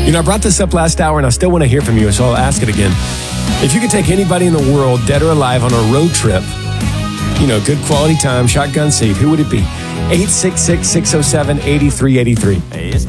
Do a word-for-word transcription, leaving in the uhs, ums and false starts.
You know, I brought this up last hour, and I still want to hear from you, so I'll ask it again. If you could take anybody in the world, dead or alive, on a road trip, you know, good quality time, shotgun seat, who would it be? eight six six, six oh seven, eight three eight three.